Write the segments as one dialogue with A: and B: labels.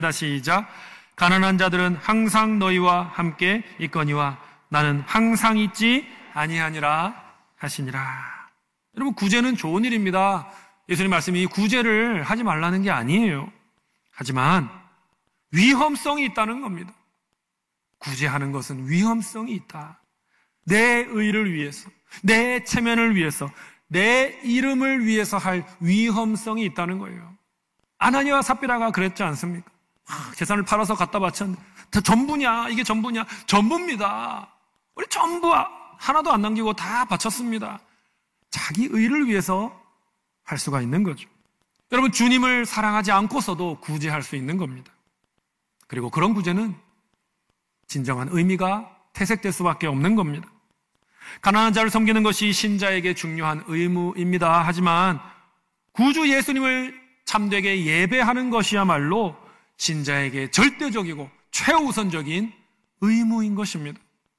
A: 시작. 가난한 자들은 항상 너희와 함께 있거니와 나는 항상 있지 아니하니라 하시니라. 여러분, 구제는 좋은 일입니다. 예수님 말씀이 구제를 하지 말라는 게 아니에요. 하지만 위험성이 있다는 겁니다. 구제하는 것은 위험성이 있다. 내 의를 위해서, 내 체면을 위해서, 내 이름을 위해서 할 위험성이 있다는 거예요. 아나니아와 삽비라가 그랬지 않습니까? 재산을 팔아서 갖다 바쳤는데 다 전부냐? 이게 전부냐? 전부입니다. 우리 전부 하나도 안 남기고 다 바쳤습니다. 자기 의를 위해서 할 수가 있는 거죠. 여러분, 주님을 사랑하지 않고서도 구제할 수 있는 겁니다. 그리고 그런 구제는 진정한 의미가 퇴색될 수밖에 없는 겁니다. 가난한 자를 섬기는 것이 신자에게 중요한 의무입니다. 하지만 구주 예수님을 참되게 예배하는 것이야말로 신자에게 절대적이고 최우선적인 의무인 것입니다.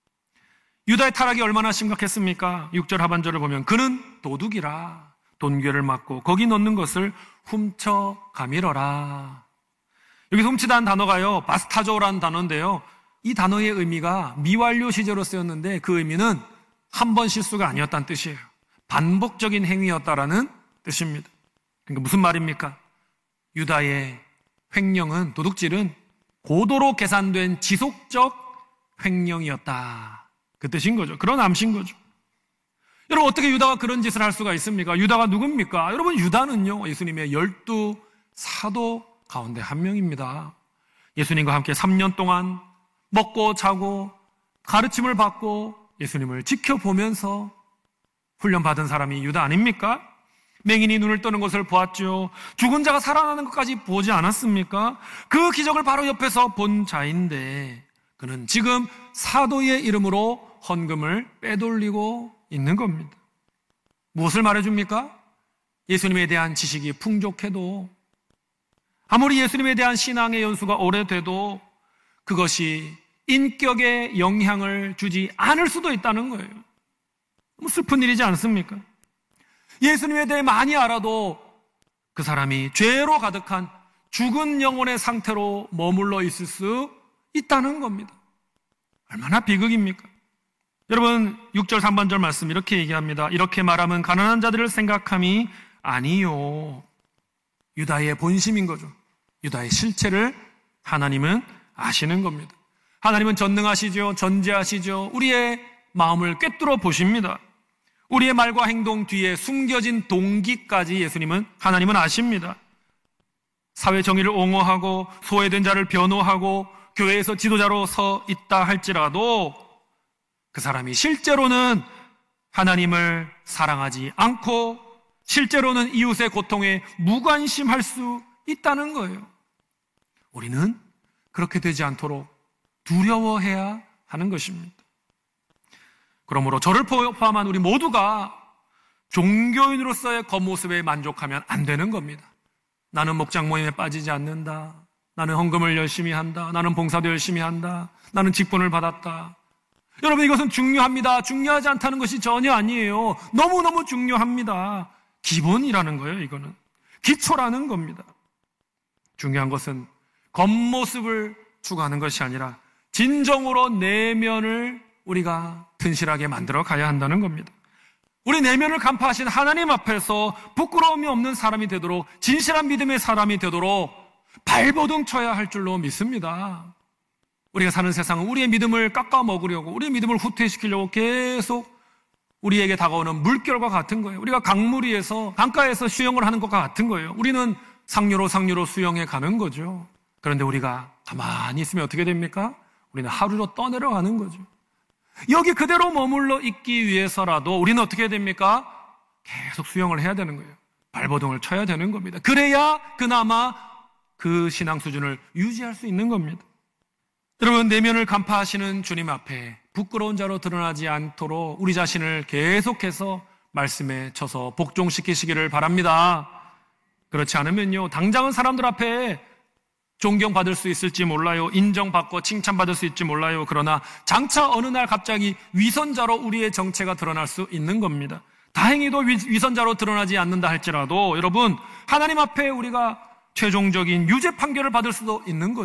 A: 유다의 타락이 얼마나 심각했습니까? 6절 하반절을 보면 그는 도둑이라 돈궤를 맞고 거기 넣는 것을 훔쳐 가밀어라. 여기서 훔치다는 단어가요, 바스타조라는 단어인데요, 이 단어의 의미가 미완료 시제로 쓰였는데 그 의미는 한 번 실수가 아니었다는 뜻이에요. 반복적인 행위였다라는 뜻입니다. 그러니까 무슨 말입니까? 유다의 횡령은, 도둑질은 고도로 계산된 지속적 횡령이었다, 그 뜻인 거죠. 그런 암시인 거죠. 여러분, 어떻게 유다가 그런 짓을 할 수가 있습니까? 유다가 누굽니까? 여러분, 유다는요, 예수님의 12사도 가운데 한 명입니다. 예수님과 함께 3년 동안 먹고 자고 가르침을 받고 예수님을 지켜보면서 훈련받은 사람이 유다 아닙니까? 맹인이 눈을 뜨는 것을 보았죠. 죽은 자가 살아나는 것까지 보지 않았습니까? 그 기적을 바로 옆에서 본 자인데 그는 지금 사도의 이름으로 헌금을 빼돌리고 있는 겁니다. 무엇을 말해줍니까? 예수님에 대한 지식이 풍족해도, 아무리 예수님에 대한 신앙의 연수가 오래돼도 그것이 인격에 영향을 주지 않을 수도 있다는 거예요. 너무 슬픈 일이지 않습니까? 예수님에 대해 많이 알아도 그 사람이 죄로 가득한 죽은 영혼의 상태로 머물러 있을 수 있다는 겁니다. 얼마나 비극입니까? 여러분, 6절 3반절 말씀 이렇게 얘기합니다. 이렇게 말하면 가난한 자들을 생각함이 아니요. 유다의 본심인 거죠. 유다의 실체를 하나님은 아시는 겁니다. 하나님은 전능하시죠. 전지하시죠. 우리의 마음을 꿰뚫어 보십니다. 우리의 말과 행동 뒤에 숨겨진 동기까지 하나님은 아십니다. 사회 정의를 옹호하고 소외된 자를 변호하고 교회에서 지도자로 서 있다 할지라도 그 사람이 실제로는 하나님을 사랑하지 않고 실제로는 이웃의 고통에 무관심할 수 있다는 거예요. 우리는 그렇게 되지 않도록 두려워해야 하는 것입니다. 그러므로 저를 포함한 우리 모두가 종교인으로서의 겉모습에 만족하면 안 되는 겁니다. 나는 목장 모임에 빠지지 않는다. 나는 헌금을 열심히 한다. 나는 봉사도 열심히 한다. 나는 직분을 받았다. 여러분, 이것은 중요합니다. 중요하지 않다는 것이 전혀 아니에요. 너무너무 중요합니다. 기본이라는 거예요. 이거는 기초라는 겁니다. 중요한 것은 겉모습을 추구하는 것이 아니라 진정으로 내면을 우리가 튼실하게 만들어 가야 한다는 겁니다. 우리 내면을 간파하신 하나님 앞에서 부끄러움이 없는 사람이 되도록, 진실한 믿음의 사람이 되도록 발버둥 쳐야 할 줄로 믿습니다. 우리가 사는 세상은 우리의 믿음을 깎아먹으려고, 우리의 믿음을 후퇴시키려고 계속 우리에게 다가오는 물결과 같은 거예요. 우리가 강가에서 수영을 하는 것과 같은 거예요. 우리는 상류로 수영해 가는 거죠. 그런데 우리가 가만히 있으면 어떻게 됩니까? 우리는 하루로 떠내려가는 거죠. 여기 그대로 머물러 있기 위해서라도 우리는 어떻게 해야 됩니까? 계속 수영을 해야 되는 거예요. 발버둥을 쳐야 되는 겁니다. 그래야 그나마 그 신앙 수준을 유지할 수 있는 겁니다. 여러분, 내면을 간파하시는 주님 앞에 부끄러운 자로 드러나지 않도록 우리 자신을 계속해서 말씀에 쳐서 복종시키시기를 바랍니다. 그렇지 않으면요, 당장은 사람들 앞에 존경받을 수 있을지 몰라요. 인정받고 칭찬받을 수 있을지 몰라요. 그러나 장차 어느 날 갑자기 위선자로 우리의 정체가 드러날 수 있는 겁니다. 다행히도 위선자로 드러나지 않는다 할지라도 여러분, 하나님 앞에 우리가 최종적인 유죄 판결을 받을 수도 있는 거죠.